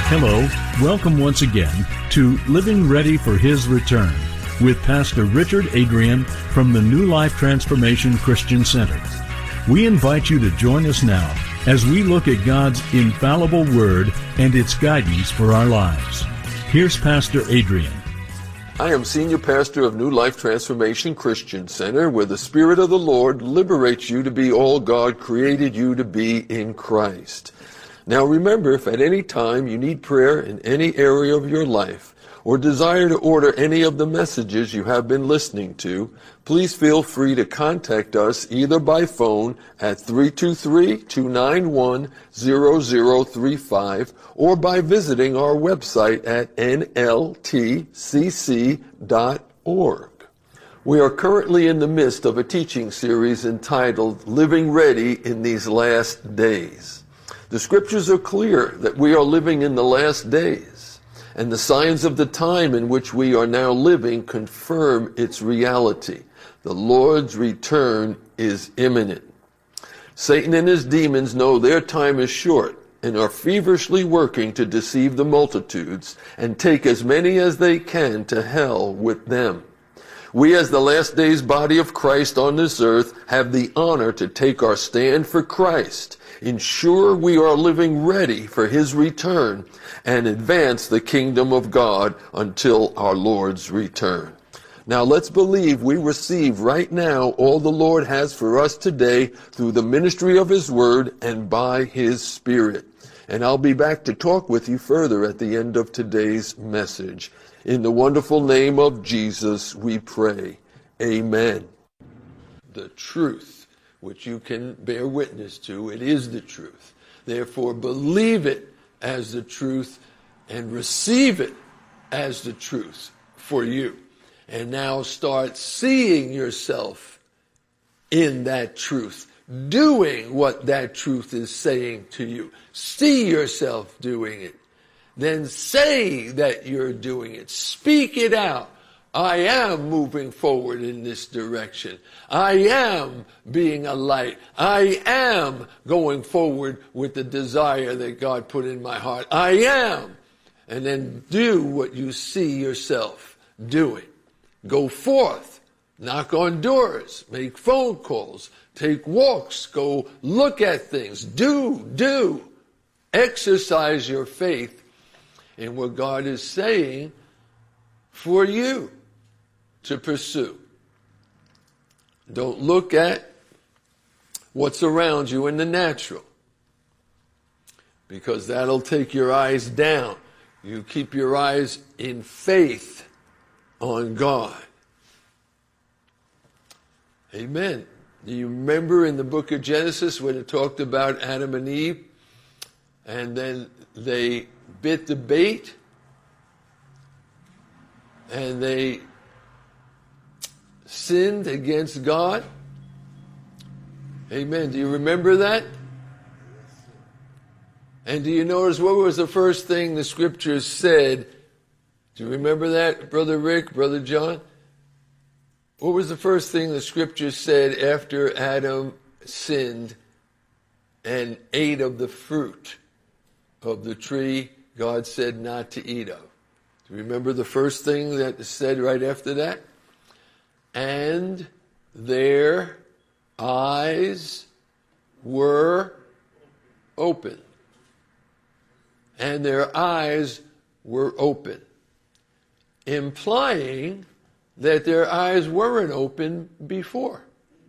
Hello, welcome once again to Living Ready for His Return with Pastor Richard Adrian from the New Life Transformation Christian Center. We invite you to join us now as we look at God's infallible Word and its guidance for our lives. Here's Pastor Adrian. I am Senior Pastor of New Life Transformation Christian Center, where the Spirit of the Lord liberates you to be all God created you to be in Christ. Now remember, if at any time you need prayer in any area of your life or desire to order any of the messages you have been listening to, please feel free to contact us either by phone at 323-291-0035 or by visiting our website at nltcc.org. We are currently in the midst of a teaching series entitled Living Ready in These Last Days. The scriptures are clear that we are living in the last days, and the signs of the time in which we are now living confirm its reality. The Lord's return is imminent. Satan and his demons know their time is short and are feverishly working to deceive the multitudes and take as many as they can to hell with them. We, as the last days body of Christ on this earth, have the honor to take our stand for Christ, ensure we are living ready for His return, and advance the kingdom of God until our Lord's return. Now let's believe we receive right now all the Lord has for us today through the ministry of His Word and by His Spirit. And I'll be back to talk with you further at the end of today's message. In the wonderful name of Jesus, we pray. Amen. The truth, which you can bear witness to, it is the truth. Therefore, believe it as the truth and receive it as the truth for you. And now start seeing yourself in that truth, doing what that truth is saying to you. See yourself doing it. Then say that you're doing it. Speak it out. I am moving forward in this direction. I am being a light. I am going forward with the desire that God put in my heart. I am. And then do what you see yourself doing. Go forth. Knock on doors. Make phone calls. Take walks. Go look at things. Do. Exercise your faith in what God is saying for you to pursue. Don't look at what's around you in the natural, because that'll take your eyes down. You keep your eyes in faith on God. Amen. Do you remember in the book of Genesis when it talked about Adam and Eve, and then they bit the bait and they sinned against God? Amen. Do you remember that? And do you notice what was the first thing the scriptures said? Do you remember that, Brother Rick, Brother John? What was the first thing the scriptures said after Adam sinned and ate of the fruit of the tree God said not to eat of? Do you remember the first thing that is said right after that? And their eyes were open. And their eyes were open. Implying that their eyes weren't open before.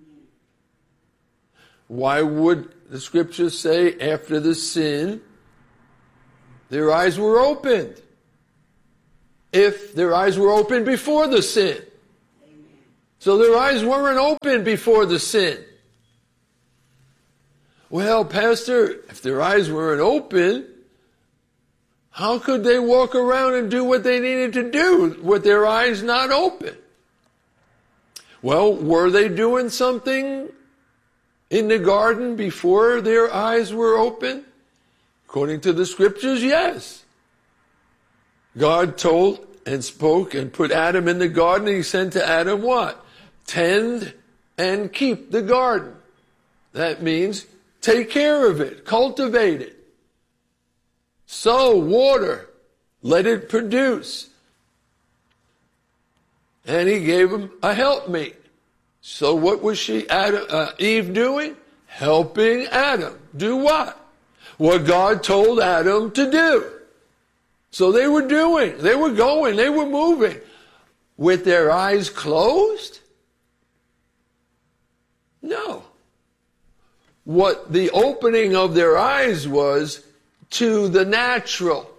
Why would the scriptures say after the sin, their eyes were opened? If their eyes were open before the sin. So their eyes weren't open before the sin. Well, Pastor, if their eyes weren't open, how could they walk around and do what they needed to do with their eyes not open? Well, were they doing something in the garden before their eyes were open? According to the scriptures, yes. God told and spoke and put Adam in the garden. He said to Adam what? Tend and keep the garden. That means take care of it, cultivate it. So, water, let it produce. And he gave him a helpmate. So what was Eve doing? Helping Adam. Do what? What God told Adam to do. So they were doing, they were going, they were moving. With their eyes closed? No. What the opening of their eyes was to the natural.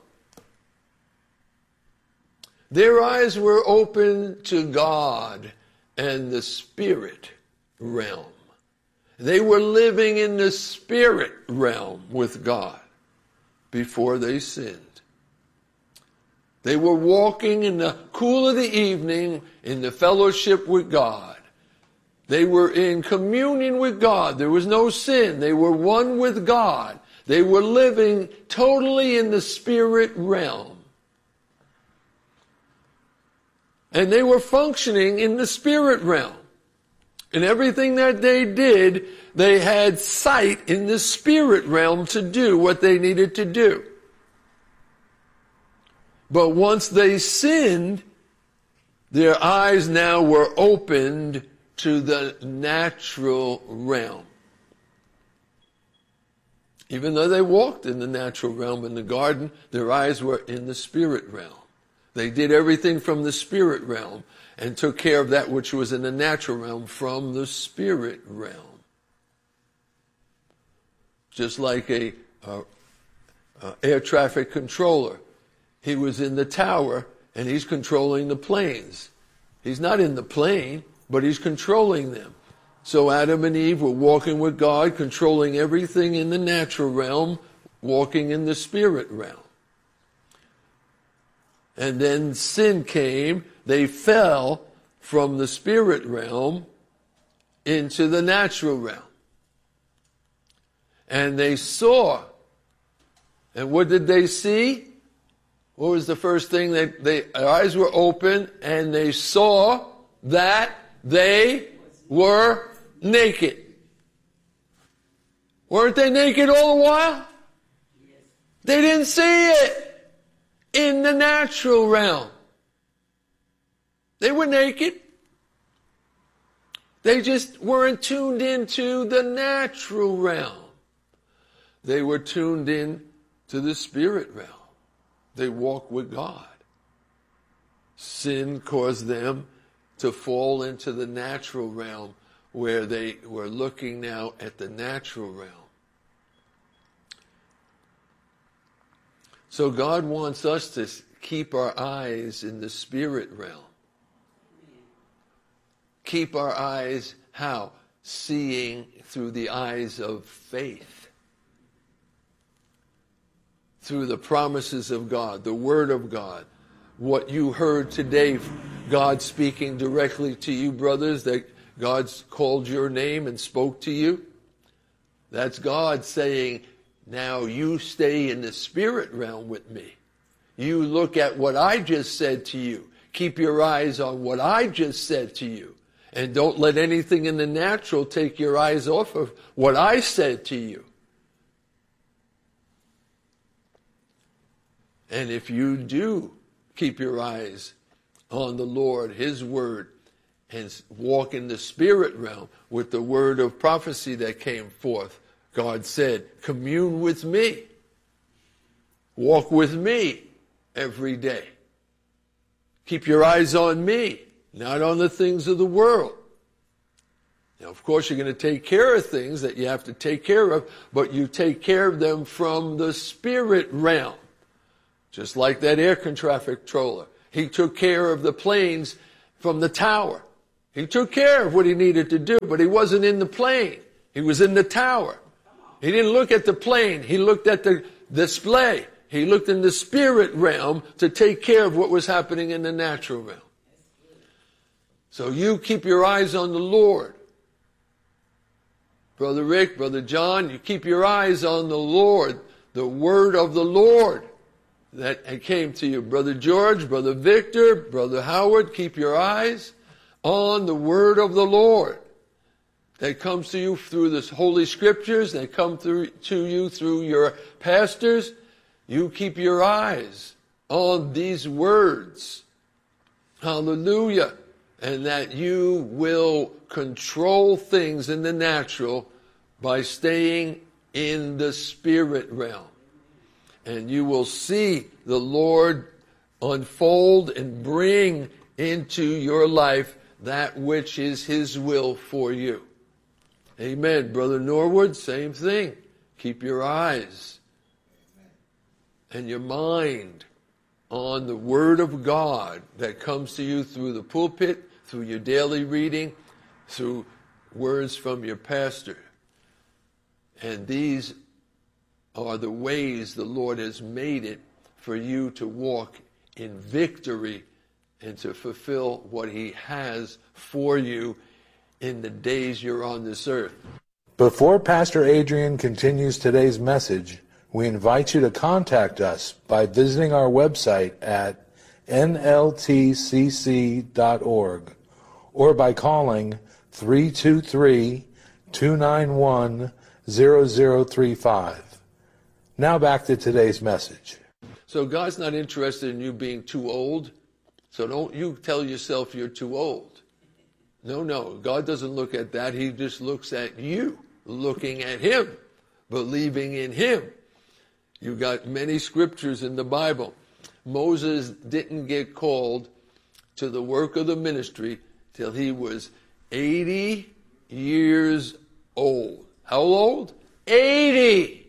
Their eyes were open to God and the spirit realm. They were living in the spirit realm with God before they sinned. They were walking in the cool of the evening in the fellowship with God. They were in communion with God. There was no sin. They were one with God. They were living totally in the spirit realm. And they were functioning in the spirit realm. And everything that they did, they had sight in the spirit realm to do what they needed to do. But once they sinned, their eyes now were opened to the natural realm. Even though they walked in the natural realm in the garden, their eyes were in the spirit realm. They did everything from the spirit realm and took care of that which was in the natural realm from the spirit realm. Just like a air traffic controller. He was in the tower and he's controlling the planes. He's not in the plane, but he's controlling them. So Adam and Eve were walking with God, controlling everything in the natural realm, walking in the spirit realm. And then sin came. They fell from the spirit realm into the natural realm. And they saw. And what did they see? What was the first thing? Their eyes were open and they saw that they were naked. Weren't they naked all the while? They didn't see it in the natural realm. They were naked. They just weren't tuned into the natural realm. They were tuned in to the spirit realm. They walked with God. Sin caused them to fall into the natural realm where they were looking now at the natural realm. So God wants us to keep our eyes in the spirit realm. Keep our eyes, how? Seeing through the eyes of faith. Through the promises of God, the Word of God. What you heard today, God speaking directly to you, brothers, that God's called your name and spoke to you. That's God saying, now you stay in the spirit realm with me. You look at what I just said to you. Keep your eyes on what I just said to you. And don't let anything in the natural take your eyes off of what I said to you. And if you do keep your eyes on the Lord, His Word, and walk in the spirit realm with the word of prophecy that came forth, God said, commune with me. Walk with me every day. Keep your eyes on me, not on the things of the world. Now, of course, you're going to take care of things that you have to take care of, but you take care of them from the spirit realm. Just like that air traffic controller. He took care of the planes from the tower. He took care of what he needed to do, but he wasn't in the plane. He was in the tower. He didn't look at the plane. He looked at the display. He looked in the spirit realm to take care of what was happening in the natural realm. So you keep your eyes on the Lord. Brother Rick, Brother John, you keep your eyes on the Lord, the word of the Lord that came to you. Brother George, Brother Victor, Brother Howard, keep your eyes on the word of the Lord that comes to you through the Holy Scriptures, that come to you through your pastors. You keep your eyes on these words. Hallelujah. And that you will control things in the natural by staying in the spirit realm. And you will see the Lord unfold and bring into your life that which is His will for you. Amen. Brother Norwood, same thing. Keep your eyes and your mind on the Word of God that comes to you through the pulpit, through your daily reading, through words from your pastor. And these are the ways the Lord has made it for you to walk in victory and to fulfill what He has for you in the days you're on this earth. Before Pastor Adrian continues today's message, we invite you to contact us by visiting our website at nltcc.org or by calling 323-291-0035. Now back to today's message. So God's not interested in you being too old. So don't you tell yourself you're too old. No. God doesn't look at that. He just looks at you, looking at Him, believing in Him. You got many scriptures in the Bible. Moses didn't get called to the work of the ministry till he was 80 years old. How old? 80!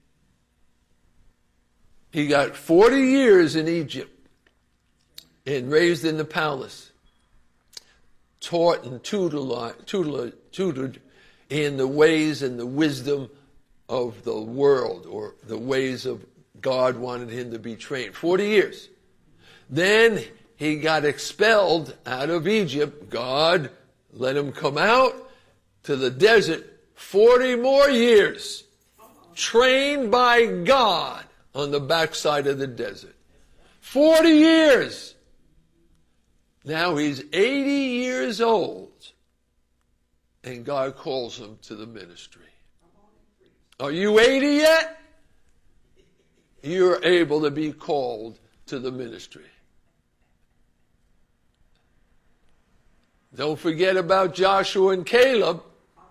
He got 40 years in Egypt and raised in the palace, taught and tutored in the ways and the wisdom of the world, or the ways of God wanted him to be trained. 40 years. Then he got expelled out of Egypt. God let him come out to the desert 40 more years, trained by God on the backside of the desert. 40 years. Now he's 80 years old, and God calls him to the ministry. Are you 80 yet? You're able to be called to the ministry. Don't forget about Joshua and Caleb.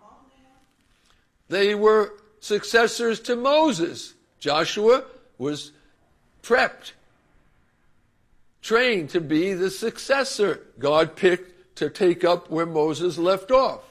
They were successors to Moses. Joshua was prepped, trained to be the successor God picked to take up where Moses left off.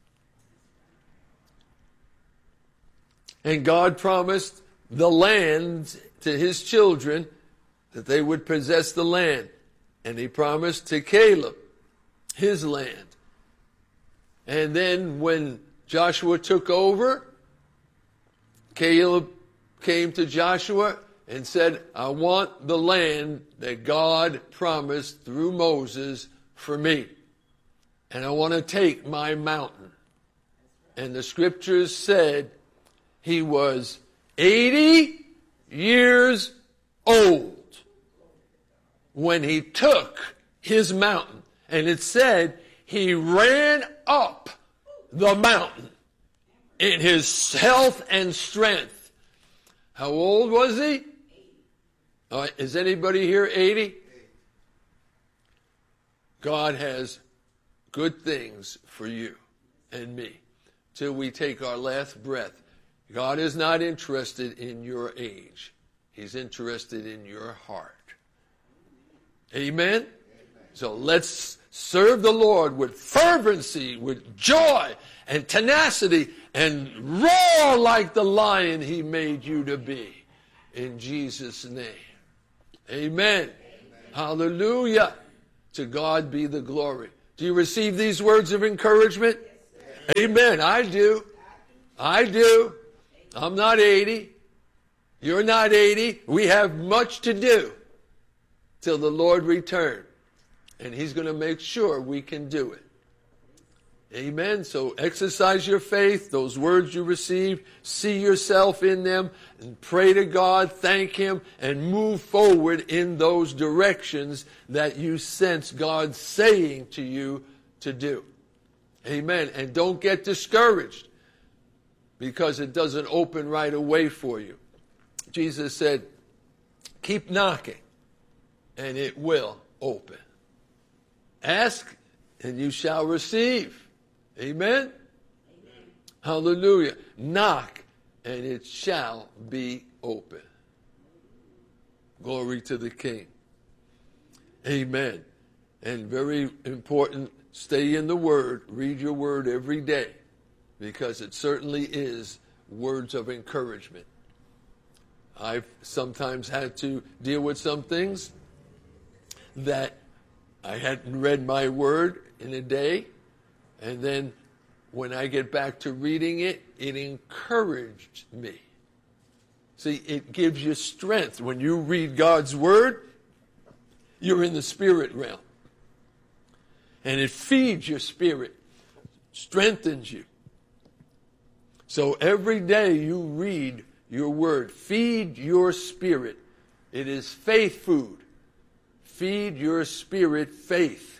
And God promised the land to His children, that they would possess the land. And He promised to Caleb his land. And then when Joshua took over, Caleb came to Joshua and said, I want the land that God promised through Moses for me. And I want to take my mountain. And the scriptures said he was 80 years old when he took his mountain. And it said he ran up the mountain in his health and strength. How old was he? Is anybody here 80? God has good things for you and me till we take our last breath. God is not interested in your age. He's interested in your heart. Amen? So let's serve the Lord with fervency, with joy and tenacity, and roar like the lion He made you to be. In Jesus' name. Amen. Hallelujah. To God be the glory. Do you receive these words of encouragement? Amen. I do. I do. I'm not 80. You're not 80. We have much to do till the Lord returns. And He's going to make sure we can do it. Amen. So exercise your faith, those words you received, see yourself in them, and pray to God, thank Him, and move forward in those directions that you sense God saying to you to do. Amen. And don't get discouraged because it doesn't open right away for you. Jesus said, Keep knocking, and it will open. Ask, and you shall receive. Amen? Amen. Hallelujah. Knock, and it shall be open. Glory to the King. Amen. And very important, stay in the Word. Read your Word every day, because it certainly is words of encouragement. I've sometimes had to deal with some things that I hadn't read my Word in a day, and then when I get back to reading it, it encouraged me. See, it gives you strength. When you read God's Word, you're in the spirit realm. And it feeds your spirit, strengthens you. So every day you read your Word. Feed your spirit. It is faith food. Feed your spirit faith,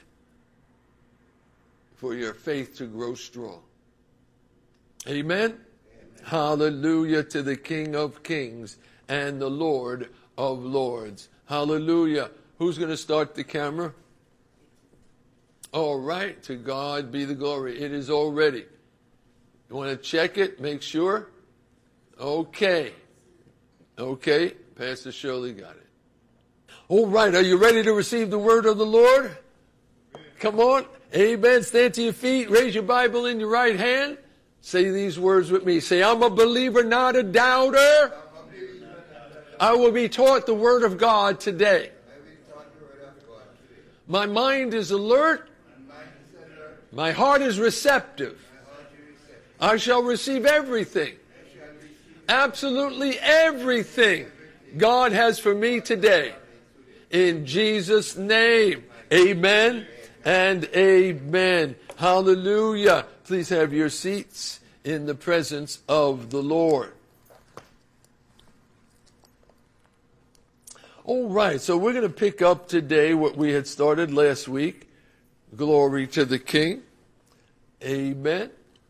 for your faith to grow strong. Amen? Amen. Hallelujah to the King of Kings and the Lord of Lords. Hallelujah. Who's going to start the camera? All right. To God be the glory. It is all ready. You want to check it? Make sure? Okay. Okay. Pastor Shirley got it. All right. Are you ready to receive the word of the Lord? Come on. Amen. Stand to your feet. Raise your Bible in your right hand. Say these words with me. Say, I'm a believer, not a doubter. I will be taught the word of God today. My mind is alert. My heart is receptive. I shall receive everything. Absolutely everything God has for me today. In Jesus' name. Amen and amen. Hallelujah. Please have your seats in the presence of the Lord. All right, so we're going to pick up today what we had started last week. Glory to the King. Amen.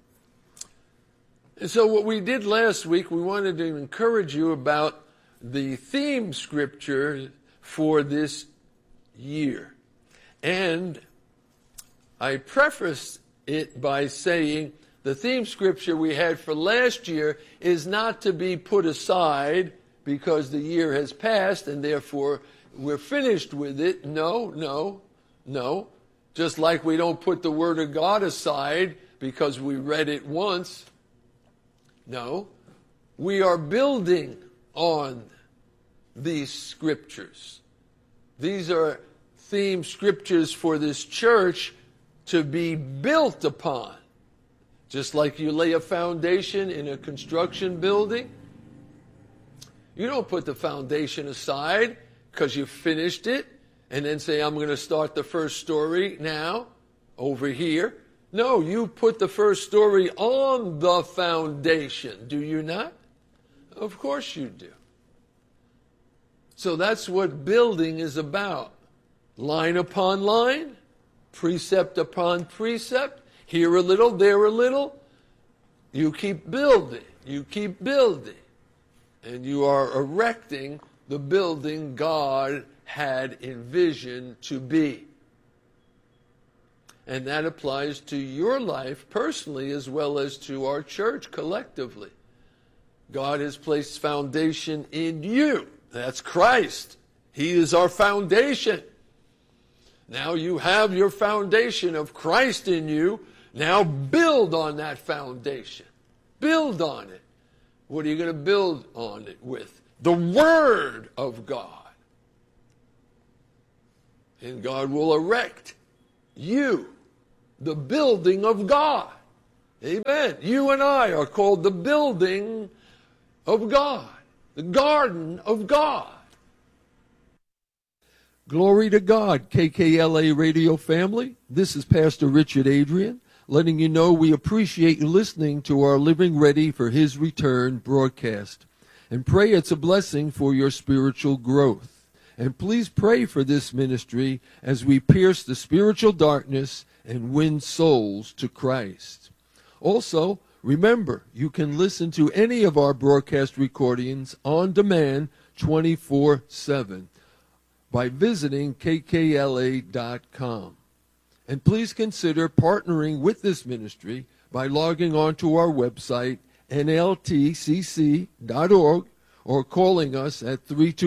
And so what we did last week, we wanted to encourage you about the theme scripture for this year. And I prefaced it by saying the theme scripture we had for last year is not to be put aside because the year has passed and therefore we're finished with it. No. Just like we don't put the Word of God aside because we read it once. No. We are building on these scriptures. These are theme scriptures for this church to be built upon. Just like you lay a foundation in a construction building. You don't put the foundation aside because you finished it and then say, I'm going to start the first story now over here. No, you put the first story on the foundation. Do you not? Of course you do. So that's what building is about. Line upon line, precept upon precept, here a little, there a little. You keep building, and you are erecting the building God had envisioned to be. And that applies to your life personally as well as to our church collectively. God has placed foundation in you. That's Christ. He is our foundation. Now you have your foundation of Christ in you. Now build on that foundation. Build on it. What are you going to build on it with? The Word of God. And God will erect you, the building of God. Amen. You and I are called the building of God, the garden of God. Glory to God, KKLA radio family. This is Pastor Richard Adrian, letting you know we appreciate you listening to our Living Ready for His Return broadcast. And pray it's a blessing for your spiritual growth. And please pray for this ministry as we pierce the spiritual darkness and win souls to Christ. Also, remember, you can listen to any of our broadcast recordings on demand 24/7 by visiting kkla.com. And please consider partnering with this ministry by logging on to our website, nltcc.org, or calling us at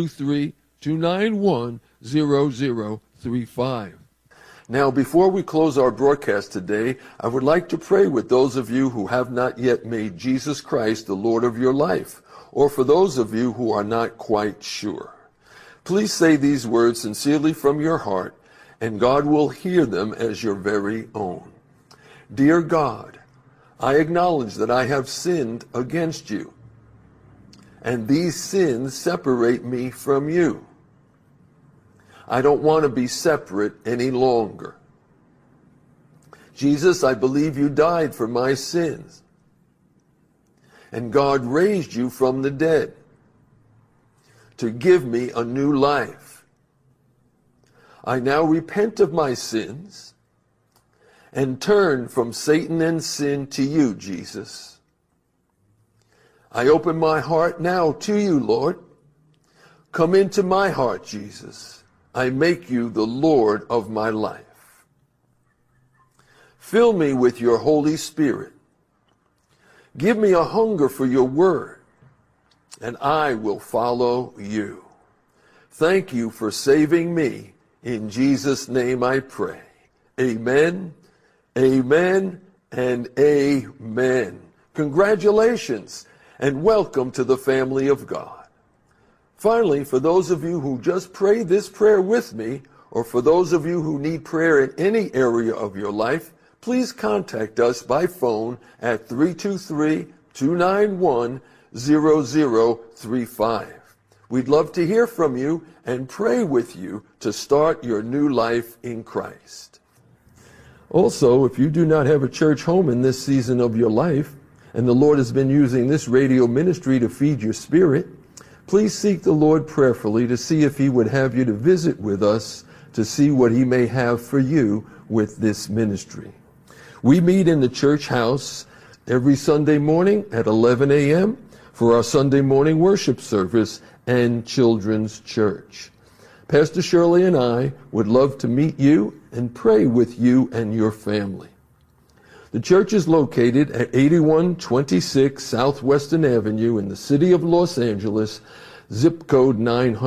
323-291-0035. Now, before we close our broadcast today, I would like to pray with those of you who have not yet made Jesus Christ the Lord of your life, or for those of you who are not quite sure. Please say these words sincerely from your heart, and God will hear them as your very own. Dear God, I acknowledge that I have sinned against you, and these sins separate me from you. I don't want to be separate any longer. Jesus, I believe you died for my sins, and God raised you from the dead to give me a new life. I now repent of my sins and turn from Satan and sin to you, Jesus. I open my heart now to you, Lord. Come into my heart, Jesus. I make you the Lord of my life. Fill me with your Holy Spirit. Give me a hunger for your word, and I will follow you. Thank you for saving me. In Jesus' name I pray. Amen, amen, and amen. Congratulations, and welcome to the family of God. Finally, for those of you who just prayed this prayer with me, or for those of you who need prayer in any area of your life, please contact us by phone at 323-291-0035. We'd love to hear from you and pray with you to start your new life in Christ. Also, if you do not have a church home in this season of your life, and the Lord has been using this radio ministry to feed your spirit, please seek the Lord prayerfully to see if he would have you to visit with us to see what he may have for you with this ministry. We meet in the church house every Sunday morning at 11 a.m. for our Sunday morning worship service and children's church. Pastor Shirley and I would love to meet you and pray with you and your family. The church is located at 8126 Southwestern Avenue in the city of Los Angeles, zip code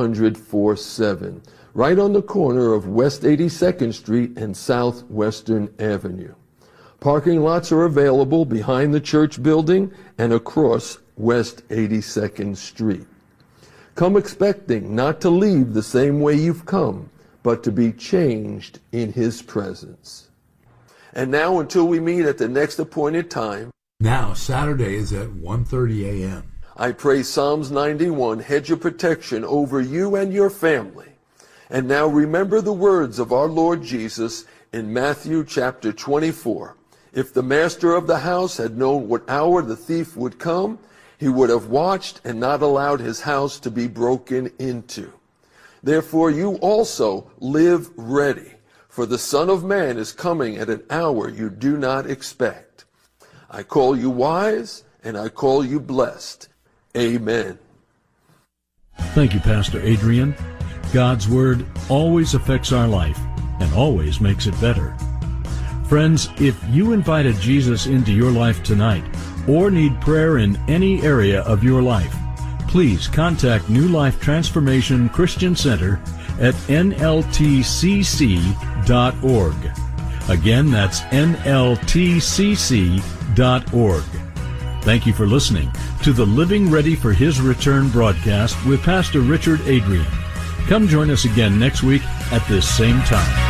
90047, right on the corner of West 82nd Street and Southwestern Avenue. Parking lots are available behind the church building and across West 82nd Street. Come expecting not to leave the same way you've come, but to be changed in his presence. And now, until we meet at the next appointed time, now Saturdays at 1:30 a.m. I pray Psalms 91 hedge of protection over you and your family. And now remember the words of our Lord Jesus in Matthew chapter 24. If the master of the house had known what hour the thief would come, he would have watched and not allowed his house to be broken into. Therefore you also live ready, for the Son of Man is coming at an hour you do not expect. I call you wise, and I call you blessed. Amen. Thank you, Pastor Adrian. God's Word always affects our life and always makes it better. Friends, if you invited Jesus into your life tonight or need prayer in any area of your life, please contact New Life Transformation Christian Center at nltcc.org. Again, that's nltcc.org. Thank you for listening to the Living Ready for His Return broadcast with Pastor Richard Adrian. Come join us again next week at this same time.